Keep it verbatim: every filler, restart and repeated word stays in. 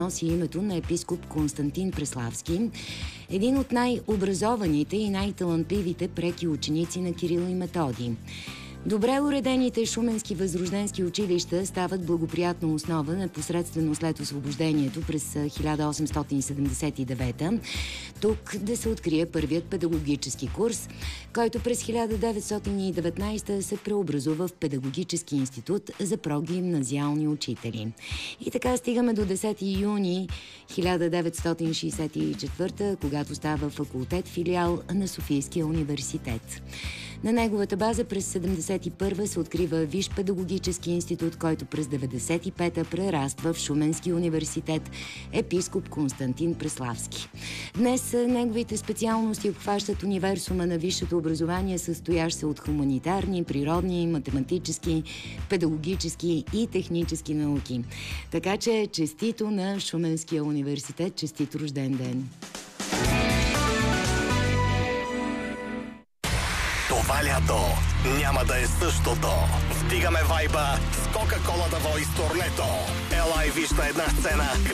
носи името на епископ Константин Преславски, един от най-образованите и най-талантливите преки ученици на Кирил и Методий. Добре уредените шуменски възрожденски училища стават благоприятна основа непосредствено след освобождението през хиляда осемстотин седемдесет и девета. Тук да се открие първият педагогически курс, който през хиляда деветстотин и деветнадесета се преобразува в Педагогически институт за прогимназиални учители. И така стигаме до десети юни хиляда деветстотин шейсет и четвърта, когато става факултет филиал на Софийския университет. На неговата база през седемдесет и първа се открива Висш педагогически институт, който през деветдесет и пета прераства в Шуменски университет епископ Константин Преславски. Днес неговите специалности обхващат универсума на висшето образование, състоящ се от хуманитарни, природни, математически, педагогически и технически науки. Така че честито на Шуменския университет, честит рожден ден! Това лято няма да е същото. Вдигаме вайба с Кока-Кола да Voice турнето. Ела и виж на една сцена